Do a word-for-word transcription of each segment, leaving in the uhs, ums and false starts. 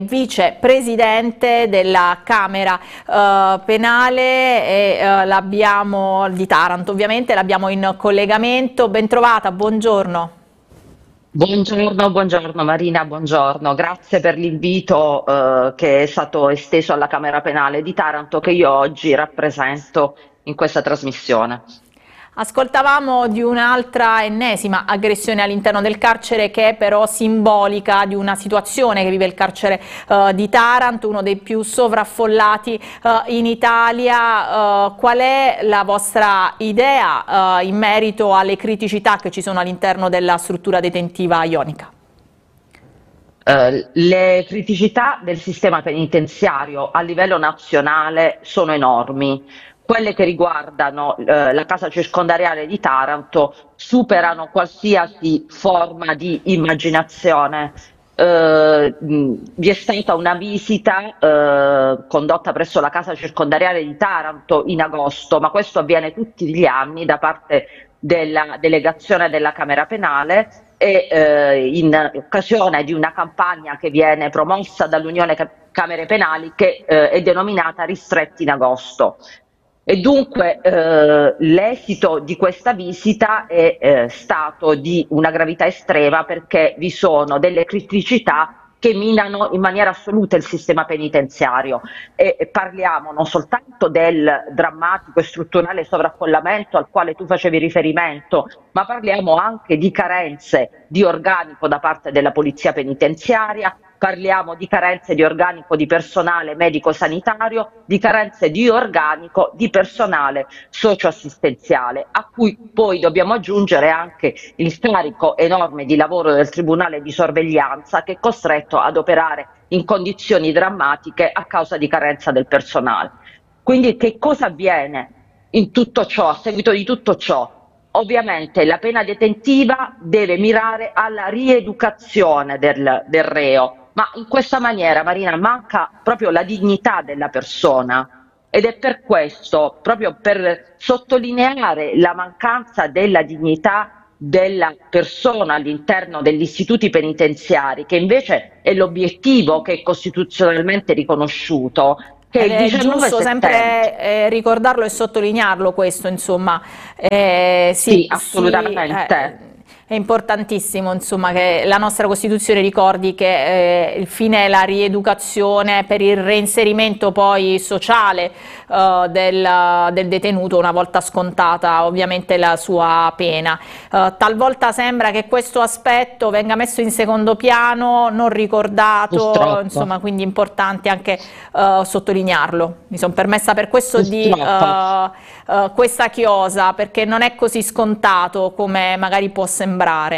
Vicepresidente della Camera eh, Penale e, eh, l'abbiamo di Taranto, ovviamente l'abbiamo in collegamento. Bentrovata, buongiorno. Buongiorno, buongiorno Marina, buongiorno. Grazie per l'invito eh, che è stato esteso alla Camera Penale di Taranto che io oggi rappresento in questa trasmissione. Ascoltavamo di un'altra ennesima aggressione all'interno del carcere che è però simbolica di una situazione che vive il carcere eh, di Taranto, uno dei più sovraffollati eh, in Italia. Eh, qual è la vostra idea eh, in merito alle criticità che ci sono all'interno della struttura detentiva ionica? Eh, le criticità del sistema penitenziario a livello nazionale sono enormi. Quelle che riguardano eh, la casa circondariale di Taranto superano qualsiasi forma di immaginazione. Eh, mh, vi è stata una visita eh, condotta presso la casa circondariale di Taranto in agosto, ma questo avviene tutti gli anni da parte della delegazione della Camera Penale e eh, in occasione di una campagna che viene promossa dall'Unione Camere Penali che eh, è denominata Ristretti in agosto. E dunque eh, l'esito di questa visita è eh, stato di una gravità estrema perché vi sono delle criticità che minano in maniera assoluta il sistema penitenziario e, e parliamo non soltanto del drammatico e strutturale sovraffollamento al quale tu facevi riferimento, ma parliamo anche di carenze di organico da parte della polizia penitenziaria. Parliamo di carenze di organico di personale medico-sanitario, di carenze di organico di personale socioassistenziale, a cui poi dobbiamo aggiungere anche il carico enorme di lavoro del Tribunale di sorveglianza che è costretto ad operare in condizioni drammatiche a causa di carenza del personale. Quindi che cosa avviene in tutto ciò, a seguito di tutto ciò? Ovviamente la pena detentiva deve mirare alla rieducazione del, del reo. Ma in questa maniera, Marina, manca proprio la dignità della persona ed è per questo, proprio per sottolineare la mancanza della dignità della persona all'interno degli istituti penitenziari, che invece è l'obiettivo che è costituzionalmente riconosciuto, che Ed il è diciannove giusto settembre, sempre eh, ricordarlo e sottolinearlo questo, insomma. Eh, sì, sì, sì, eh, assolutamente. è importantissimo, insomma, che la nostra Costituzione ricordi che eh, il fine è la rieducazione per il reinserimento poi sociale eh, del, del detenuto una volta scontata ovviamente la sua pena. Eh, talvolta sembra che questo aspetto venga messo in secondo piano, non ricordato, Purtroppo, insomma, quindi è importante anche eh, sottolinearlo. Mi sono permessa per questo di purtroppo. eh, eh, questa chiosa, perché non è così scontato come magari può sembrare.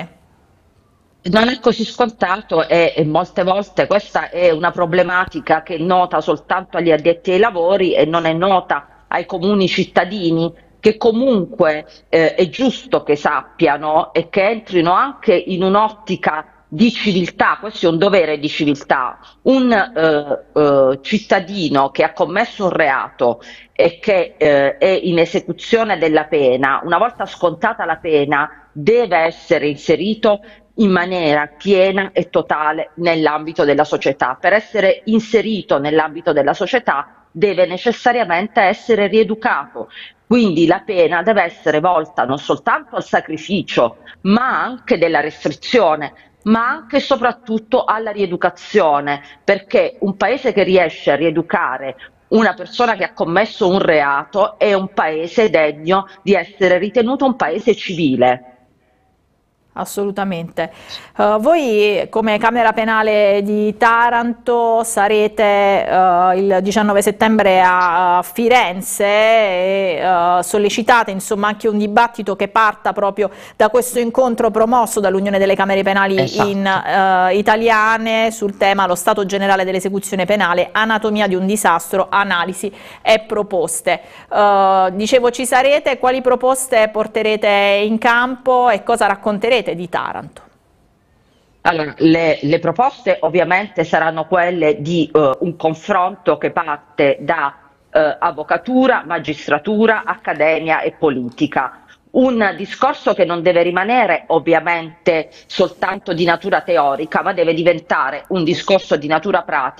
Non è così scontato e, e molte volte questa è una problematica che è nota soltanto agli addetti ai lavori e non è nota ai comuni cittadini che comunque eh, è giusto che sappiano e che entrino anche in un'ottica di civiltà, questo è un dovere di civiltà. Un eh, eh, cittadino che ha commesso un reato e che eh, è in esecuzione della pena, una volta scontata la pena, deve essere inserito in maniera piena e totale nell'ambito della società. Per essere inserito nell'ambito della società deve necessariamente essere rieducato. Quindi la pena deve essere volta non soltanto al sacrificio, ma anche della restrizione, ma anche e soprattutto alla rieducazione, perché un paese che riesce a rieducare una persona che ha commesso un reato è un paese degno di essere ritenuto un paese civile. Assolutamente. Uh, voi come Camera Penale di Taranto sarete uh, il diciannove settembre a, a Firenze e uh, sollecitate insomma anche un dibattito che parta proprio da questo incontro promosso dall'Unione delle Camere Penali in, Esatto. uh, italiane sul tema lo stato generale dell'esecuzione penale, anatomia di un disastro, analisi e proposte. Uh, dicevo ci sarete, quali proposte porterete in campo e cosa racconterete di Taranto? Allora, le, le proposte ovviamente saranno quelle di eh, un confronto che parte da eh, avvocatura, magistratura, accademia e politica. Un discorso che non deve rimanere ovviamente soltanto di natura teorica, ma deve diventare un discorso di natura pratica